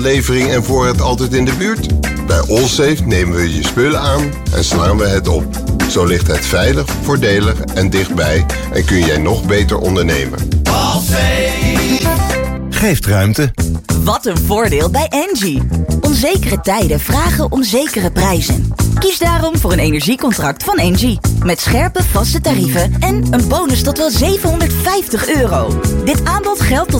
Levering en voorraad altijd in de buurt? Bij Allsafe nemen we je spullen aan en slaan we het op. Zo ligt het veilig, voordelig en dichtbij en kun jij nog beter ondernemen. Allsafe geeft ruimte. Wat een voordeel bij Engie. Onzekere tijden vragen om zekere prijzen. Kies daarom voor een energiecontract van Engie. Met scherpe vaste tarieven en een bonus tot wel €750. Dit aanbod geldt tot